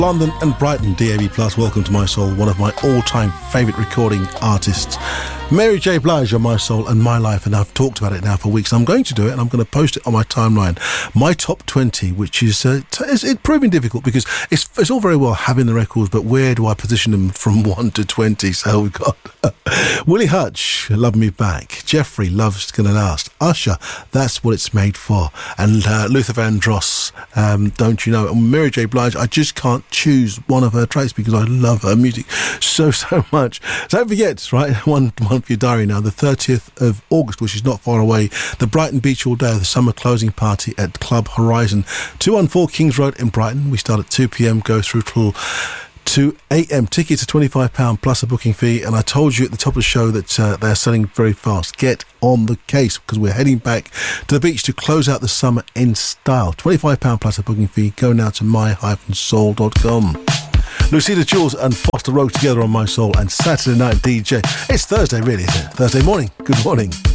London and Brighton, DAB+, welcome to My Soul, one of my all-time favourite recording artists. Mary J. Blige on My Soul and My Life, and I've talked about it now for weeks. I'm going to do it, and I'm going to post it on my timeline. My top 20, which is it's proving difficult because it's all very well having the records, but where do I position them from 1 to 20? So we've got Willie Hutch, Love Me Back, Jeffrey, Love's Gonna Last, Usher, That's What It's Made For, and Luther Vandross, Don't You Know. And Mary J. Blige, I just can't choose one of her tracks because I love her music so much. So don't forget, right, one for your diary now, the 30th of August, which is not far away, the Brighton Beach All Day, the summer closing party at Club Horizon, 214 Kings Road in Brighton. We start at 2 p.m, go through till 2 a.m. Tickets are £25 plus a booking fee, and I told you at the top of the show that they're selling very fast. Get on the case because we're heading back to the beach to close out the summer in style. £25 plus a booking fee. Go now to my-soul.com. Lucida Jules and Foster Road together on My Soul and Saturday Night DJ. It's Thursday, really, isn't it? Thursday morning. Good morning.